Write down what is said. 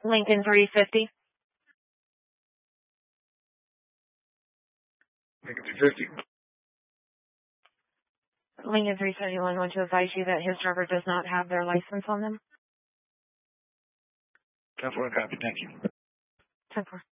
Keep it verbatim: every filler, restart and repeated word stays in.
Lincoln three fifty. Lincoln three fifty. Lincoln three seventy-one want to advise you that his driver does not have their license on them. ten four, copy. Thank you. ten four.